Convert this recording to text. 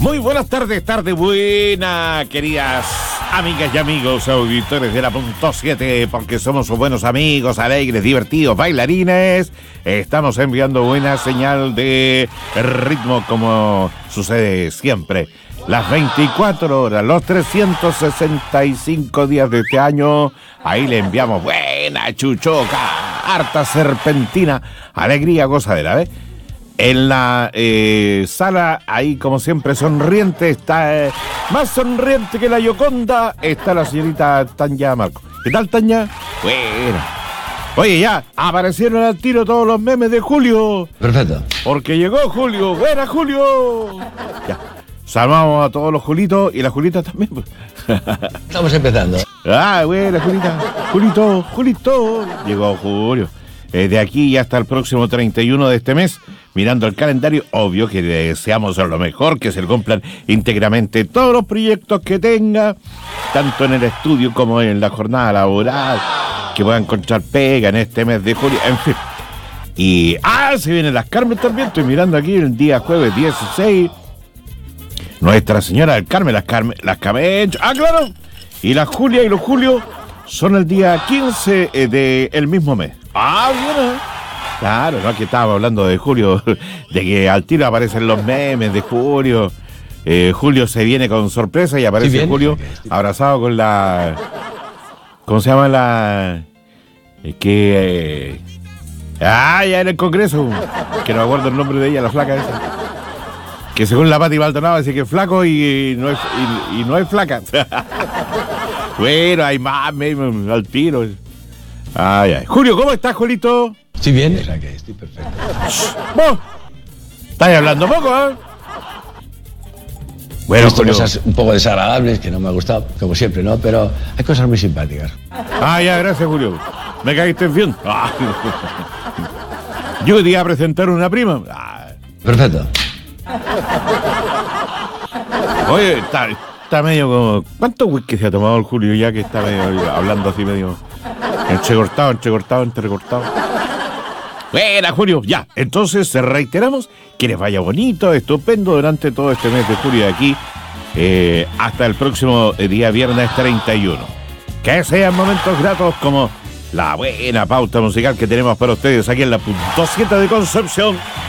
Muy buenas tardes, buena, queridas amigas y amigos auditores de la Punto 7, porque somos buenos amigos, alegres, divertidos, bailarines. Estamos enviando buena señal de ritmo como sucede siempre. Las 24 horas, los 365 días de este año, ahí le enviamos buena chuchoca, harta serpentina, alegría, gozadera, ¿ves? En la sala, ahí como siempre sonriente, está más sonriente que la Gioconda, está la señorita Tanya Marco. ¿Qué tal, Tanya? Bueno. Oye, ya, aparecieron al tiro todos los memes de Julio. Perfecto. Porque llegó Julio. ¡Buena, Julio! Ya, saludamos a todos los Julitos y las Julitas también. Estamos empezando. Ah, buena, Julita. Julito. Llegó Julio. De aquí hasta el próximo 31 de este mes, mirando el calendario, obvio que le deseamos lo mejor, que se le cumplan íntegramente todos los proyectos que tenga, tanto en el estudio como en la jornada laboral, que pueda encontrar pega en este mes de julio, en fin. Y, se vienen las Carmen también, estoy mirando aquí el día jueves 16, Nuestra Señora del Carmen, las Camencho, claro, y la Julia y los Julios son el día 15 del mismo mes. Bien. Claro, no, que estábamos hablando de Julio, de que al tiro aparecen los memes de Julio. Julio se viene con sorpresa y aparece Julio abrazado con la... ¿Cómo se llama la...? Ya en el Congreso, que no me acuerdo el nombre de ella, la flaca esa. Que según la Pati Maldonado dice que es flaco y no es flaca. Bueno, hay más memes al tiro. Julio, ¿cómo estás, Julito? Estoy bien. Estoy perfecto. ¿Vos? ¿Estás hablando poco, Bueno, he visto cosas un poco desagradables que no me ha gustado, como siempre, ¿no? Pero hay cosas muy simpáticas. Gracias, Julio. Me caíste bien. Yo te iba a presentar una prima. Perfecto. Oye, está medio como... ¿Cuántos whisky se ha tomado el Julio ya que está medio hablando así medio... entrecortado? Buena, Julio, ya. Entonces reiteramos que les vaya bonito, estupendo durante todo este mes de julio de aquí hasta el próximo día viernes 31. Que sean momentos gratos como la buena pauta musical que tenemos para ustedes aquí en la Punto 7 de Concepción.